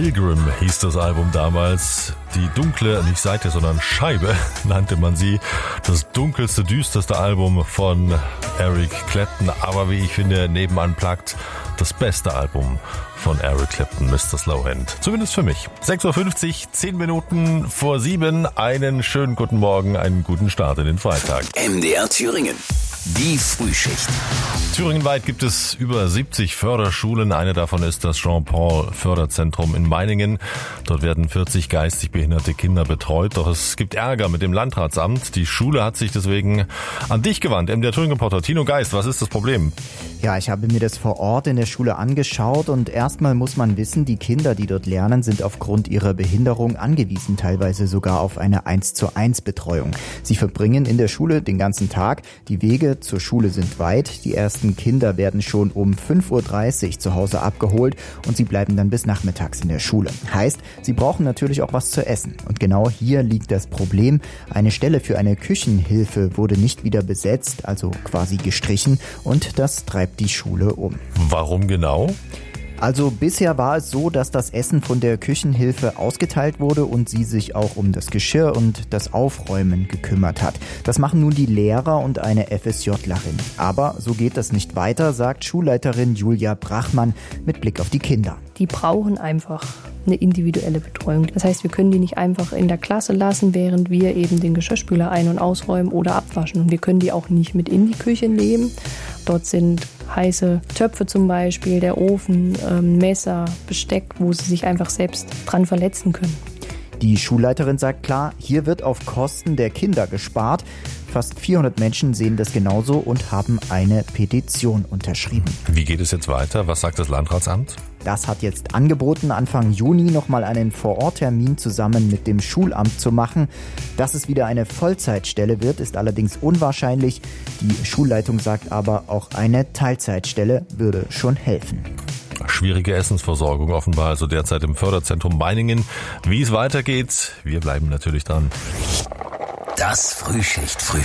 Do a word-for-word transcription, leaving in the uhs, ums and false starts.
Pilgrim hieß das Album damals. Die dunkle, nicht Seite, sondern Scheibe nannte man sie. Das dunkelste, düsterste Album von Eric Clapton. Aber wie ich finde, neben Unplugged das beste Album von Eric Clapton, Mister Slowhand. Zumindest für mich. sechs Uhr fünfzig, zehn Minuten vor sieben. Einen schönen guten Morgen, einen guten Start in den Freitag. M D R Thüringen. Die Frühschicht. Thüringenweit gibt es über siebzig Förderschulen. Eine davon ist das Jean-Paul-Förderzentrum in Meiningen. Dort werden vierzig geistig behinderte Kinder betreut. Doch es gibt Ärger mit dem Landratsamt. Die Schule hat sich deswegen an dich gewandt. M D R Thüringen-Reporter Tino Geist, was ist das Problem? Ja, ich habe mir das vor Ort in der Schule angeschaut und erstmal muss man wissen, die Kinder, die dort lernen, sind aufgrund ihrer Behinderung angewiesen, teilweise sogar auf eine eins zu eins Betreuung. Sie verbringen in der Schule den ganzen Tag. Die Wege zur Schule sind weit. Die ersten Kinder werden schon um fünf Uhr dreißig zu Hause abgeholt und sie bleiben dann bis nachmittags in der Schule. Heißt, sie brauchen natürlich auch was zu essen. Und genau hier liegt das Problem. Eine Stelle für eine Küchenhilfe wurde nicht wieder besetzt, also quasi gestrichen, und das treibt die Schule um. Warum genau? Also bisher war es so, dass das Essen von der Küchenhilfe ausgeteilt wurde und sie sich auch um das Geschirr und das Aufräumen gekümmert hat. Das machen nun die Lehrer und eine FSJlerin. Aber so geht das nicht weiter, sagt Schulleiterin Julia Brachmann mit Blick auf die Kinder. Die brauchen einfach eine individuelle Betreuung. Das heißt, wir können die nicht einfach in der Klasse lassen, während wir eben den Geschirrspüler ein- und ausräumen oder abwaschen. Und wir können die auch nicht mit in die Küche nehmen. Dort sind heiße Töpfe zum Beispiel, der Ofen, ähm, Messer, Besteck, wo sie sich einfach selbst dran verletzen können. Die Schulleiterin sagt klar, hier wird auf Kosten der Kinder gespart. Fast vierhundert Menschen sehen das genauso und haben eine Petition unterschrieben. Wie geht es jetzt weiter? Was sagt das Landratsamt? Das hat jetzt angeboten, Anfang Juni nochmal einen Vor-Ort-Termin zusammen mit dem Schulamt zu machen. Dass es wieder eine Vollzeitstelle wird, ist allerdings unwahrscheinlich. Die Schulleitung sagt aber, auch eine Teilzeitstelle würde schon helfen. Schwierige Essensversorgung offenbar also derzeit im Förderzentrum Meiningen. Wie es weitergeht, wir bleiben natürlich dran. Das Frühschicht-Frühstück.